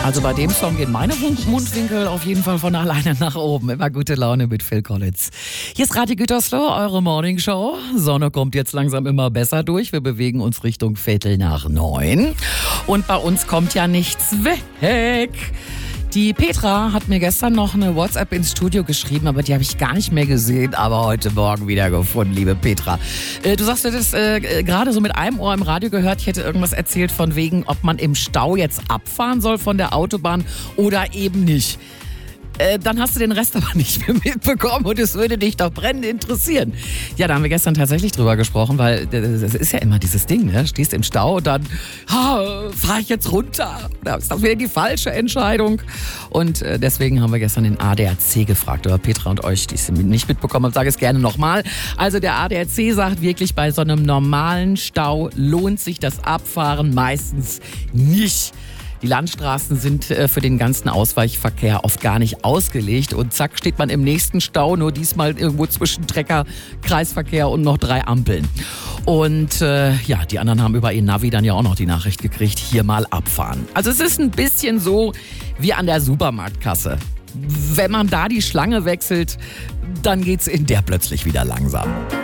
Also bei dem Song gehen meine Mundwinkel auf jeden Fall von alleine nach oben. Immer gute Laune mit Phil Collins. Hier ist Radio Gütersloh, eure Morningshow. Sonne kommt jetzt langsam immer besser durch. Wir bewegen uns Richtung 8:45. Und bei uns kommt ja nichts weg. Die Petra hat mir gestern noch eine WhatsApp ins Studio geschrieben, aber die habe ich gar nicht mehr gesehen, aber heute Morgen wieder gefunden, liebe Petra. Du sagst, du hättest gerade so mit einem Ohr im Radio gehört, ich hätte irgendwas erzählt von wegen, ob man im Stau jetzt abfahren soll von der Autobahn oder eben nicht. Dann hast du den Rest aber nicht mehr mitbekommen und es würde dich doch brennend interessieren. Ja, da haben wir gestern tatsächlich drüber gesprochen, weil das ist ja immer dieses Ding, ne? Stehst im Stau und dann fahre ich jetzt runter. Oder ist das wieder die falsche Entscheidung? Und deswegen haben wir gestern den ADAC gefragt. Oder Petra und euch, die es nicht mitbekommen haben, sage es gerne nochmal. Also der ADAC sagt wirklich, bei so einem normalen Stau lohnt sich das Abfahren meistens nicht. Die Landstraßen sind für den ganzen Ausweichverkehr oft gar nicht ausgelegt und zack steht man im nächsten Stau, nur diesmal irgendwo zwischen Trecker, Kreisverkehr und noch 3 Ampeln. Und die anderen haben über ihr Navi dann ja auch noch die Nachricht gekriegt, hier mal abfahren. Also es ist ein bisschen so wie an der Supermarktkasse. Wenn man da die Schlange wechselt, dann geht's in der plötzlich wieder langsam.